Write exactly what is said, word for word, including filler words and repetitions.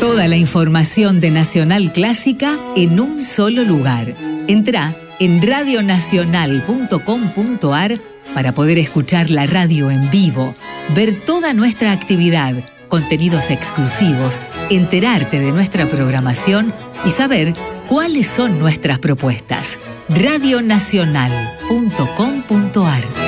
Toda la información de Nacional Clásica en un solo lugar. Entrá en radio nacional punto com punto a r para poder escuchar la radio en vivo, ver toda nuestra actividad, contenidos exclusivos, enterarte de nuestra programación y saber cuáles son nuestras propuestas. radio nacional punto com punto a r